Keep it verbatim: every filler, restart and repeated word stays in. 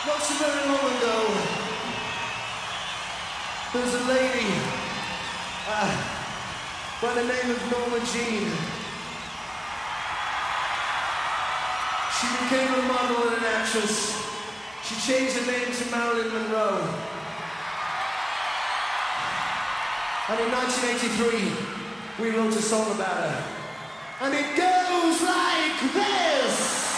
Not so very long ago, there's a lady uh, by the name of Norma Jean. She became a model and an actress. She changed her name to Marilyn Monroe. And in nineteen eighty-three, we wrote a song about her. And it goes like this!